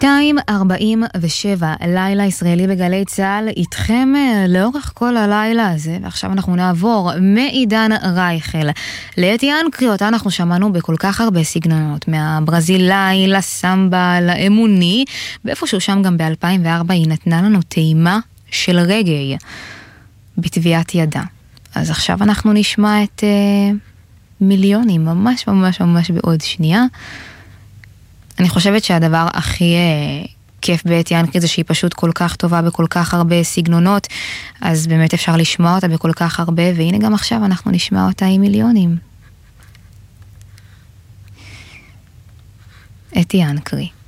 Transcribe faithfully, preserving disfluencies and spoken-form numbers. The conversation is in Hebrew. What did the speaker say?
שתיים ארבעים ושבע, לילה ישראלי בגלי צהל, איתכם לאורך כל הלילה הזה, ועכשיו אנחנו נעבור מעידן רייכל לאתי אנקרי, אותה אנחנו שמענו בכל כך הרבה סגנונות, מהברזילאי לסמבה, לאמוני, ואיפשהו שם גם ב-אלפיים וארבע היא נתנה לנו טעימה של רגעי בטביעת ידה. אז עכשיו אנחנו נשמע את uh, מיליונים, ממש ממש ממש בעוד שנייה. אני חושבת שהדבר הכי uh, כיף באתי אנקרי זה שהיא פשוט כל כך טובה בכל כך הרבה סגנונות, אז באמת אפשר לשמוע אותה בכל כך הרבה, והנה גם עכשיו אנחנו נשמע אותה עם מיליונים. אתי אנקרי.